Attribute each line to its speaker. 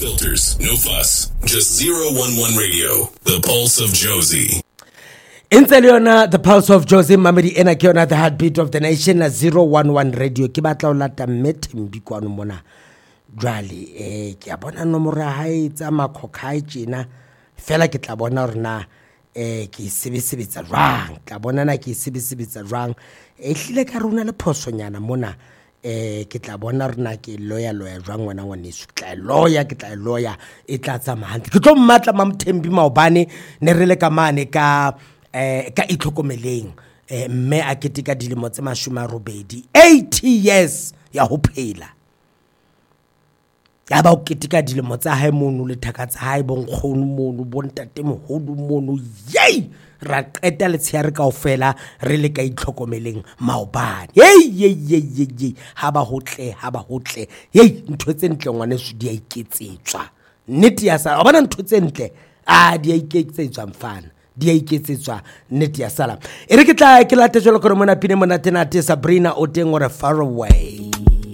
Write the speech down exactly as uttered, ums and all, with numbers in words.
Speaker 1: filters, no fuss. Just zero one one Radio, the pulse of Jozi.
Speaker 2: Inteliona, the pulse of Jozi Mamedi ena ke yona the heartbeat of the nation na zero one one Radio. Ke batla o lata Methembi kwano mona. Jwale eh ke a bona nomoro ya hae tsa makhokha tjena fela ke tla bona rena eh ke sebesebetsa jwang tla bona na ke sebesebetsa jwang e hlile ka rona le phosonyana mona eh ke tla bona rena ke lawyer lawyer jwang ngwana ngwane su tla lawyer ke tla lawyer e tla tsama hantle ke tlo mmatla Mamthembi Maobane ne re le ka mane ka eh ka itlhokomeleng eh mme a ketika dilemo tse mashome robedi eighty years ya ho phela ya ba o ketika dilemo tsa hae mono le thaka tsa hae bonkgono mono bontate mohodu mono yey ra qeta le tsheare kaofela re le ka itlhokomeleng Maobane hey hey hey hey ha ba hotle ha ba hotle hey ntho tse ntle ngwane su di a iketsetswa nnete ya sa bona ntho tse ntle a di a iketsetswa mfana di a iketsetswa nnete ya sala e re ke tla ke late jolo gore mona pine mona tena te Sabrina o teng gore far away